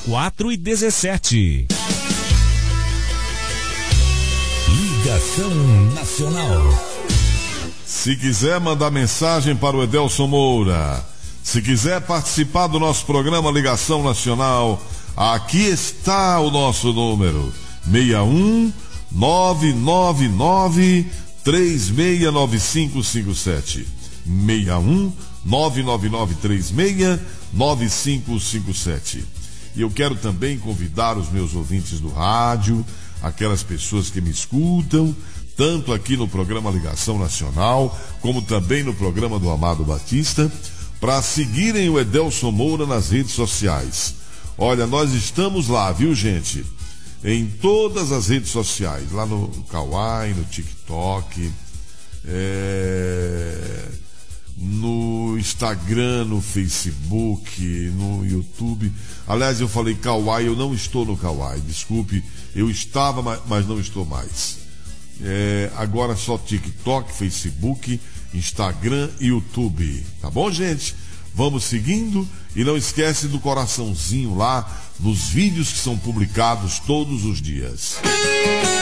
4:17. Ligação Nacional. Se quiser mandar mensagem para o Edelson Moura, se quiser participar do nosso programa Ligação Nacional, aqui está o nosso número: 61 999 369557. 61 999 369557. E eu quero também convidar os meus ouvintes do rádio, aquelas pessoas que me escutam, tanto aqui no programa Ligação Nacional, como também no programa do Amado Batista, para seguirem o Edelson Moura nas redes sociais. Olha, nós estamos lá, viu, gente? Em todas as redes sociais, lá no Kawaii, no TikTok, no Instagram, no Facebook, no YouTube. Aliás, eu falei Kawaii, eu não estou no Kawaii, desculpe, eu estava, mas não estou mais. Agora só TikTok, Facebook, Instagram e YouTube. Tá bom, gente? Vamos seguindo e não esquece do coraçãozinho lá nos vídeos que são publicados todos os dias.